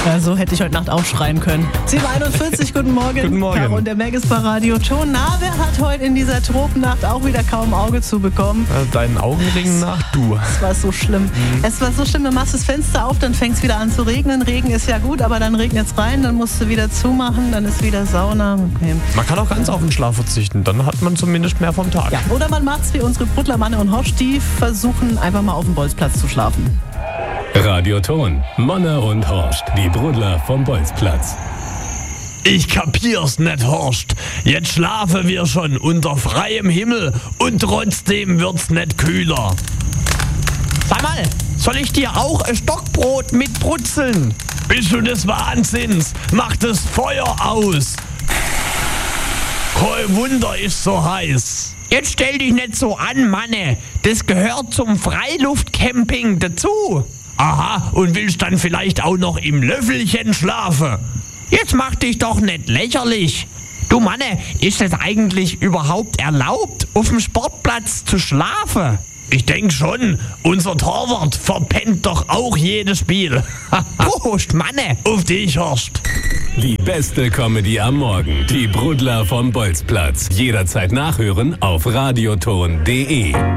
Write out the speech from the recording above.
Ja, so hätte ich heute Nacht auch schreien können. 7:41, guten Morgen. Guten Morgen. Caro und der Meg ist bei Radio Ton. Na, wer hat heute in dieser Tropennacht auch wieder kaum Auge zu bekommen? Deinen Augenringen nach, du. Es war so schlimm. Es war so schlimm, du machst das Fenster auf, dann fängt es wieder an zu regnen. Regen ist ja gut, aber dann regnet es rein, dann musst du wieder zumachen, dann ist wieder Sauna. Okay. Man kann auch ganz auf den Schlaf verzichten, dann hat man zumindest mehr vom Tag. Ja, oder man macht's wie unsere Brudler Manne und Horst, die versuchen einfach mal auf dem Bolzplatz zu schlafen. Radio Ton, Manne und Horst, die Brudler vom Bolzplatz. Ich kapier's nicht, Horst. Jetzt schlafen wir schon unter freiem Himmel und trotzdem wird's nicht kühler. Sag mal, soll ich dir auch ein Stockbrot mit brutzeln? Bist du des Wahnsinns? Mach das Feuer aus. Kein Wunder ist so heiß. Jetzt stell dich nicht so an, Manne. Das gehört zum Freiluftcamping dazu. Aha, und willst dann vielleicht auch noch im Löffelchen schlafen? Jetzt mach dich doch nicht lächerlich. Du Manne, ist es eigentlich überhaupt erlaubt, auf dem Sportplatz zu schlafen? Ich denk schon, unser Torwart verpennt doch auch jedes Spiel. Prost, Manne, auf dich, Horst. Die beste Comedy am Morgen, die Brudler vom Bolzplatz. Jederzeit nachhören auf radioton.de.